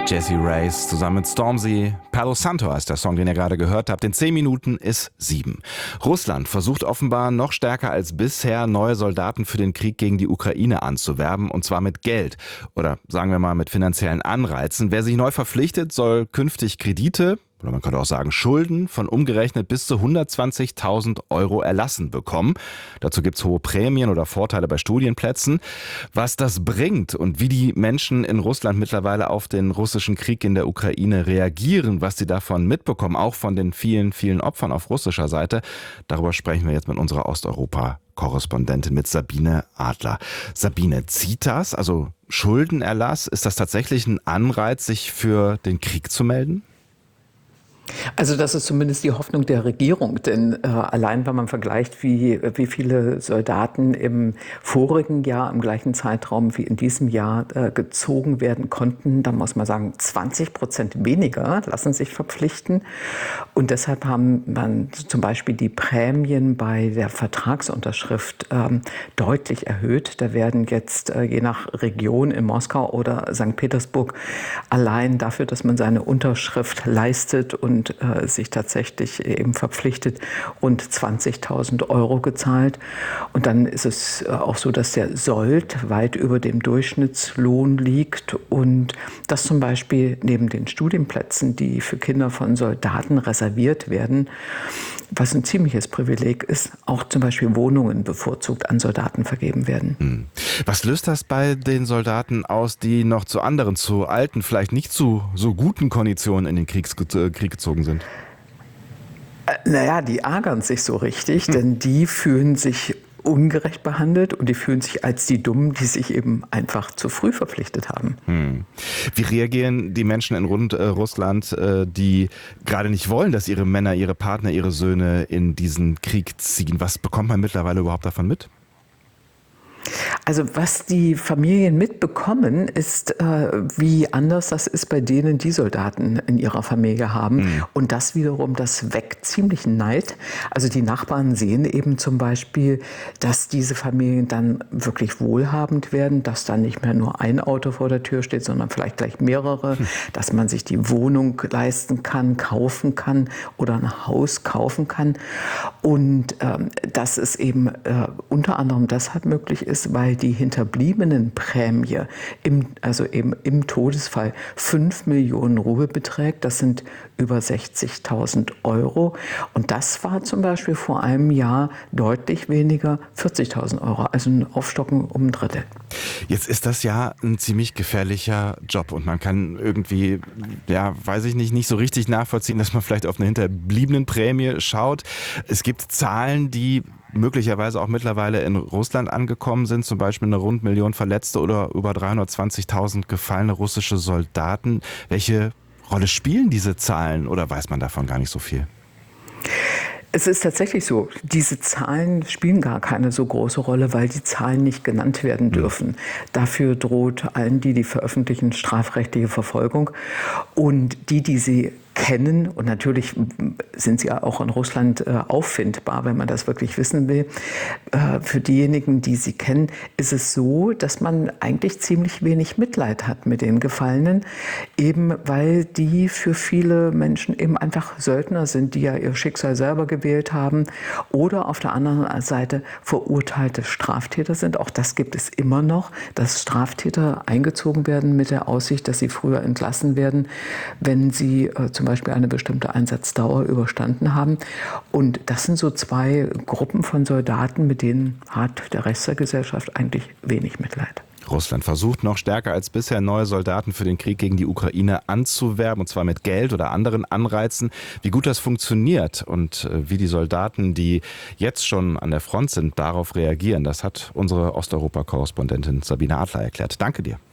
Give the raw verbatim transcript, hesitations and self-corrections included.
Jessie Reyes zusammen mit Stormzy. Palo Santo heißt der Song, den ihr gerade gehört habt. In zehn Minuten ist sieben. Russland versucht offenbar noch stärker als bisher, neue Soldaten für den Krieg gegen die Ukraine anzuwerben. Und zwar mit Geld. Oder sagen wir mal mit finanziellen Anreizen. Wer sich neu verpflichtet, soll künftig Kredite, oder man könnte auch sagen Schulden, von umgerechnet bis zu hundertzwanzigtausend Euro erlassen bekommen. Dazu gibt's hohe Prämien oder Vorteile bei Studienplätzen. Was das bringt und wie die Menschen in Russland mittlerweile auf den russischen Krieg in der Ukraine reagieren, was sie davon mitbekommen, auch von den vielen, vielen Opfern auf russischer Seite, darüber sprechen wir jetzt mit unserer Osteuropa-Korrespondentin, mit Sabine Adler. Sabine, zieht das, also Schuldenerlass, ist das tatsächlich ein Anreiz, sich für den Krieg zu melden? Also das ist zumindest die Hoffnung der Regierung, denn äh, allein wenn man vergleicht, wie, wie viele Soldaten im vorigen Jahr im gleichen Zeitraum wie in diesem Jahr äh, gezogen werden konnten, dann muss man sagen, zwanzig Prozent weniger lassen sich verpflichten. Und deshalb haben man zum Beispiel die Prämien bei der Vertragsunterschrift ähm, deutlich erhöht. Da werden jetzt äh, je nach Region in Moskau oder Sankt Petersburg allein dafür, dass man seine Unterschrift leistet und und äh, sich tatsächlich eben verpflichtet, rund zwanzigtausend Euro gezahlt. Und dann ist es äh, auch so, dass der Sold weit über dem Durchschnittslohn liegt und dass zum Beispiel neben den Studienplätzen, die für Kinder von Soldaten reserviert werden, was ein ziemliches Privileg ist, auch zum Beispiel Wohnungen bevorzugt an Soldaten vergeben werden. Hm. Was löst das bei den Soldaten aus, die noch zu anderen, zu alten, vielleicht nicht zu so guten Konditionen in den Kriegs- äh, Krieg gezogen sind? Äh, naja, die ärgern sich so richtig, hm. denn die fühlen sich ungerecht behandelt und die fühlen sich als die Dummen, die sich eben einfach zu früh verpflichtet haben. Hm. Wie reagieren die Menschen in Rund, äh, Russland, äh, die gerade nicht wollen, dass ihre Männer, ihre Partner, ihre Söhne in diesen Krieg ziehen? Was bekommt man mittlerweile überhaupt davon mit? Also was die Familien mitbekommen, ist, äh, wie anders das ist bei denen, die Soldaten in ihrer Familie haben. Mhm. Und das wiederum, das weckt ziemlichen Neid. Also die Nachbarn sehen eben zum Beispiel, dass diese Familien dann wirklich wohlhabend werden, dass dann nicht mehr nur ein Auto vor der Tür steht, sondern vielleicht gleich mehrere, mhm. dass man sich die Wohnung leisten kann, kaufen kann oder ein Haus kaufen kann. Und ähm, dass es eben äh, unter anderem deshalb möglich ist, weil die Hinterbliebenenprämie im, also eben im Todesfall fünf Millionen Rubel beträgt. Das sind über sechzigtausend Euro. Und das war zum Beispiel vor einem Jahr deutlich weniger, vierzigtausend Euro. Also ein Aufstocken um ein Drittel. Jetzt ist das ja ein ziemlich gefährlicher Job und man kann irgendwie, ja, weiß ich nicht, nicht so richtig nachvollziehen, dass man vielleicht auf eine Hinterbliebenenprämie schaut. Es gibt Zahlen, die möglicherweise auch mittlerweile in Russland angekommen sind, zum Beispiel eine rund Million Verletzte oder über dreihundertzwanzigtausend gefallene russische Soldaten. Welche Rolle spielen diese Zahlen oder weiß man davon gar nicht so viel? Es ist tatsächlich so, diese Zahlen spielen gar keine so große Rolle, weil die Zahlen nicht genannt werden dürfen. Dafür droht allen, die die veröffentlichen, strafrechtliche Verfolgung. Und die, die sie kennen, und natürlich sind sie auch in Russland äh, auffindbar, wenn man das wirklich wissen will. Äh, für diejenigen, die sie kennen, ist es so, dass man eigentlich ziemlich wenig Mitleid hat mit den Gefallenen, eben weil die für viele Menschen eben einfach Söldner sind, die ja ihr Schicksal selber gewählt haben oder auf der anderen Seite verurteilte Straftäter sind. Auch das gibt es immer noch, dass Straftäter eingezogen werden mit der Aussicht, dass sie früher entlassen werden, wenn sie äh, zum Beispiel eine bestimmte Einsatzdauer überstanden haben. Und das sind so zwei Gruppen von Soldaten, mit denen hat der Rest der Gesellschaft eigentlich wenig Mitleid. Russland versucht noch stärker als bisher neue Soldaten für den Krieg gegen die Ukraine anzuwerben, und zwar mit Geld oder anderen Anreizen. Wie gut das funktioniert und wie die Soldaten, die jetzt schon an der Front sind, darauf reagieren, das hat unsere Osteuropa-Korrespondentin Sabine Adler erklärt. Danke dir.